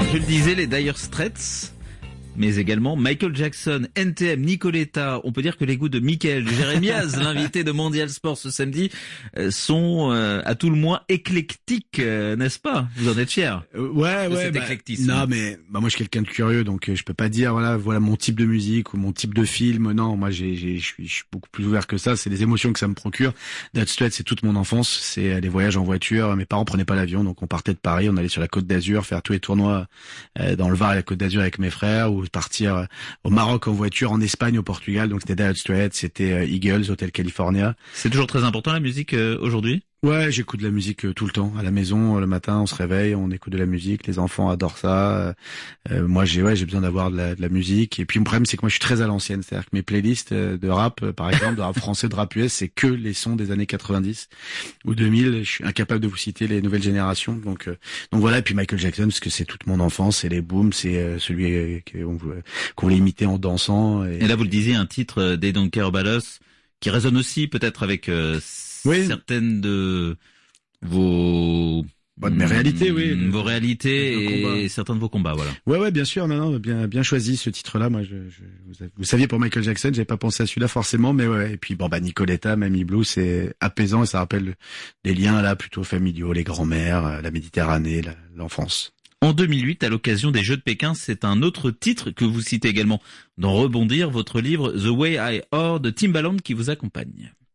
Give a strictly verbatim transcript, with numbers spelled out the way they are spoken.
Je le disais, les Dire Straits, mais également Michael Jackson, N T M, Nicoletta. On peut dire que les goûts de Michael Jérémiaz, l'invité de Mondial Sport ce samedi, sont euh, à tout le moins éclectiques, euh, n'est-ce pas? Vous en êtes fiers? euh, Ouais, de ouais. cet Bah, éclectisme. non, mais bah, moi je suis quelqu'un de curieux, donc euh, je peux pas dire voilà, voilà mon type de musique ou mon type de film. Non, moi j'ai, j'ai, je suis, je suis beaucoup plus ouvert que ça. C'est les émotions que ça me procure. Dire Straits, c'est toute mon enfance. C'est euh, les voyages en voiture. Mes parents prenaient pas l'avion, donc on partait de Paris, on allait sur la Côte d'Azur faire tous les tournois euh, dans le Var et la Côte d'Azur avec mes frères, ou partir euh, au Maroc en voiture, en Espagne, au Portugal. Donc c'était Dire Straits, c'était euh, Eagles, Hotel California. C'est toujours très important la musique euh, aujourd'hui? Ouais, j'écoute de la musique euh, tout le temps. À la maison, euh, le matin, on se réveille, on écoute de la musique. Les enfants adorent ça. Euh, euh, moi, j'ai ouais, j'ai besoin d'avoir de la, de la musique. Et puis, mon problème, c'est que moi, je suis très à l'ancienne. C'est-à-dire que mes playlists euh, de rap, euh, par exemple, de rap français, de rap U S, c'est que les sons des années quatre-vingt-dix ou deux mille. Je suis incapable de vous citer les nouvelles générations. Donc, euh, donc voilà. Et puis Michael Jackson, parce que c'est toute mon enfance. C'est les booms, c'est euh, celui euh, qu'on voulait, qu'on voulait imiter en dansant. Et, Et là, vous le disiez, un titre euh, They Don't Care About Us qui résonne aussi peut-être avec euh, Oui. certaines de vos Bah, de mes réalités, oui. mm, vos réalités De nos et combats. certains de vos combats, voilà. Ouais, ouais, bien sûr, non, non, bien, bien choisi ce titre-là. Moi, je, je vous, avez- vous saviez pour Michael Jackson, j'avais pas pensé à celui-là forcément, mais ouais. Et puis bon, bah Nicoletta, Mamie Blue, c'est apaisant et ça rappelle des liens là plutôt familiaux, les grands-mères, euh, la Méditerranée, la- l'enfance. En deux mille huit, à l'occasion des Jeux de Pékin, c'est un autre titre que vous citez également dans Rebondir, votre livre The Way I Are de Timbaland qui vous accompagne.